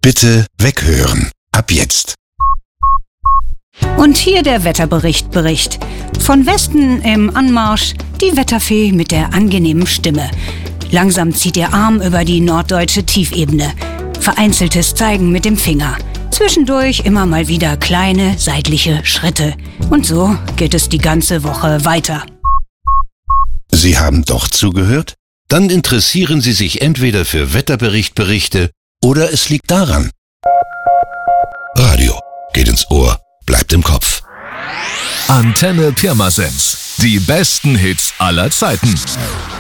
Bitte weghören. Ab jetzt. Und hier der Wetterbericht. Von Westen im Anmarsch die Wetterfee mit der angenehmen Stimme. Langsam zieht ihr Arm über die norddeutsche Tiefebene. Vereinzeltes Zeigen mit dem Finger. Zwischendurch immer mal wieder kleine seitliche Schritte. Und so geht es die ganze Woche weiter. Sie haben doch zugehört? Dann interessieren Sie sich entweder für Wetterberichte oder es liegt daran. Radio geht ins Ohr, bleibt im Kopf. Antenne Pirmasens. Die besten Hits aller Zeiten.